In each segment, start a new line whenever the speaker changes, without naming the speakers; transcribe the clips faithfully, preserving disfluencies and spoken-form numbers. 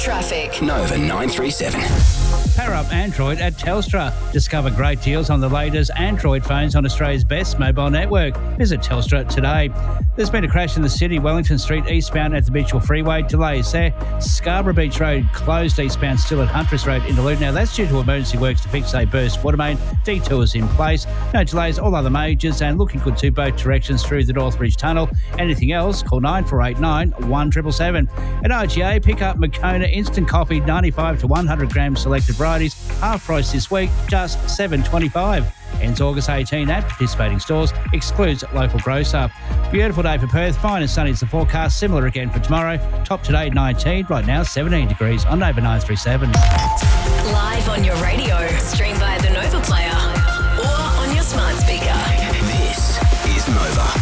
Traffic.
Nova nine three seven.
Power up Android at Telstra. Discover great deals on the latest Android phones on Australia's best mobile network. Visit Telstra today. There's been a crash in the city, Wellington Street eastbound at the Beachville Freeway. Delays there. Scarborough Beach Road closed eastbound still at Huntress Road in Luton. Now that's due to emergency works to fix a burst water main. Detours in place. No delays, all other majors, and looking good to both directions through the Northbridge Tunnel. Anything else, call nine four eight nine, one seven seven seven. At I G A, pick up Moccona Instant Coffee, ninety-five to one hundred grams selected varieties. Half price this week, just seven twenty-five. Ends August eighteenth at participating stores. Excludes local grocer. Beautiful day for Perth. Fine and sunny is the forecast. Similar again for tomorrow. Top today nineteen. Right now seventeen degrees on Nova nine three seven.
Live on your radio. Stream via the Nova Player or on your smart speaker.
This is Nova.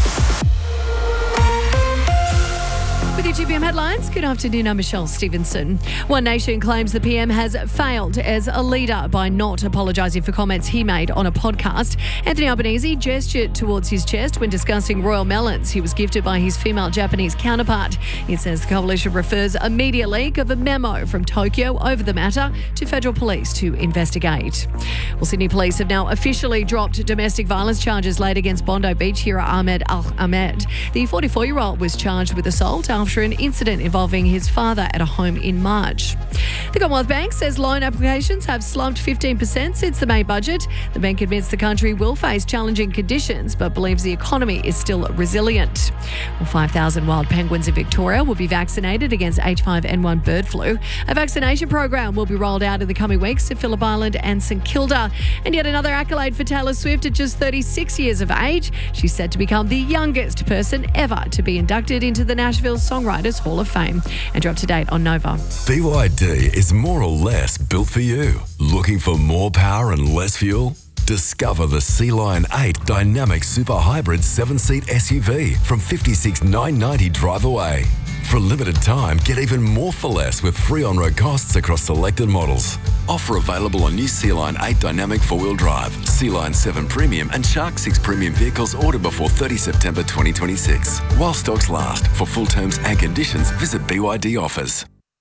With your two P M headlines, good afternoon, I'm Michelle Stevenson. One Nation claims the P M has failed as a leader by not apologising for comments he made on a podcast. Anthony Albanese gestured towards his chest when discussing royal melons he was gifted by his female Japanese counterpart. It says the coalition refers a media leak of a memo from Tokyo over the matter to federal police to investigate. Well, Sydney police have now officially dropped domestic violence charges laid against Bondi Beach hero Ahmed Al-Ahmed. The forty-four-year-old was charged with assault after an incident involving his father at a home in March. The Commonwealth Bank says loan applications have slumped fifteen percent since the May budget. The bank admits the country will face challenging conditions but believes the economy is still resilient. Well, five thousand wild penguins in Victoria will be vaccinated against H five N one bird flu. A vaccination program will be rolled out in the coming weeks to Phillip Island and St Kilda. And yet another accolade for Taylor Swift at just thirty-six years of age. She's set to become the youngest person ever to be inducted into the Nashville Songwriters Hall of Fame. And you're up to date on Nova.
B Y D is more or less built for you. Looking for more power and less fuel? Discover the Sea Lion eight Dynamic Super Hybrid seven-seat S U V from fifty-six thousand nine hundred ninety drive away. For a limited time, get even more for less with free on-road costs across selected models. Offer available on new Sea Lion eight Dynamic four-wheel drive, Sea Lion seven Premium and Shark six Premium vehicles ordered before thirtieth September twenty twenty-six. While stocks last. For full terms and conditions, visit B Y D offers.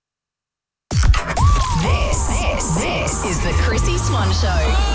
This, this, this is the Chrissy Swan Show.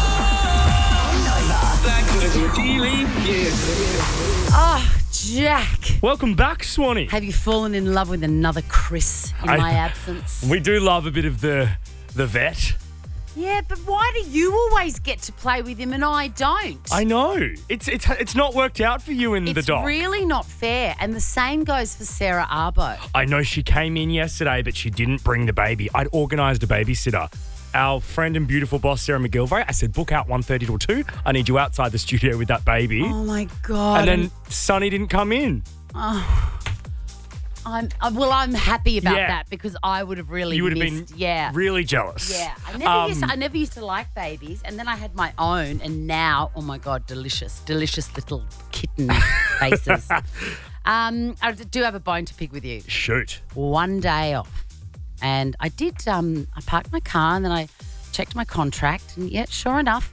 Oh, Jack.
Welcome back, Swanee.
Have you fallen in love with another Chris in
I-
my absence?
We do love a bit of the the vet.
Yeah, but why do you always get to play with him and I don't?
I know. It's it's it's not worked out for you and the
It's
dog.
really not fair. And the same goes for Sarah Arbo.
I know she came in yesterday, but she didn't bring the baby. I'd organised a babysitter. Our friend and beautiful boss, Sarah McGilvray, I said, book out one thirty till two. I need you outside the studio with that baby.
Oh, my God.
And then Sonny didn't come in.
Oh, I'm, uh, well, I'm happy about
Yeah.
that because I would have really
You would have
missed.
been
yeah.
really jealous.
Yeah, I never,
Um,
used to, I never used to like babies, and then I had my own, and now, oh my God, delicious, delicious little kitten faces. Um, I do have a bone to pick with you.
Shoot.
One day off, and I did. Um, I parked my car, and then I checked my contract, and yet, sure enough,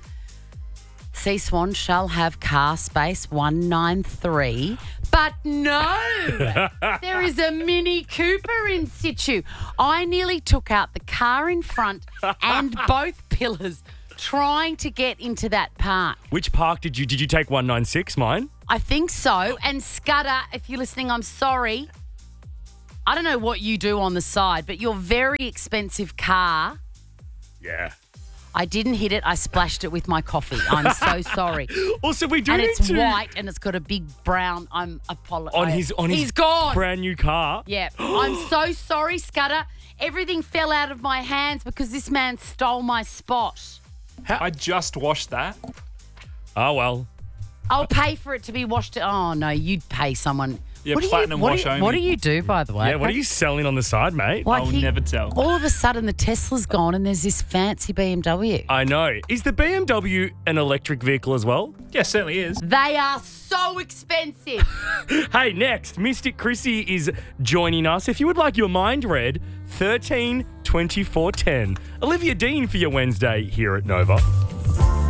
Sea Swan shall have car space one nine three. But no, there is a Mini Cooper in situ. I nearly took out the car in front and both pillars trying to get into that park.
Which park did you did you take one ninety-six, mine?
I think so. And Scudder, if you're listening, I'm sorry. I don't know what you do on the side, but your very expensive car,
Yeah.
I didn't hit it. I splashed it with my coffee. I'm so sorry.
Also, we do
And
need
it's
to
white and it's got a big brown. I'm apologizing.
on his on
He's
his
gone.
brand new car.
Yeah. I'm so sorry, Scudder. Everything fell out of my hands because this man stole my spot.
I just washed that.
Oh well.
I'll pay for it to be washed. Oh, no, you'd pay someone.
Yeah,
what do
platinum
you, what
wash
do you,
only.
What do you do, by the way?
Yeah, what are you selling on the side, mate?
Like
I'll
he-
never tell.
All of a sudden, the Tesla's gone and there's this fancy B M W.
I know. Is the B M W an electric vehicle as well?
Yeah, certainly is.
They are so expensive.
Hey, next, Mystic Chrissy is joining us. If you would like your mind read, thirteen twenty-four ten. Olivia Dean for your Wednesday here at Nova.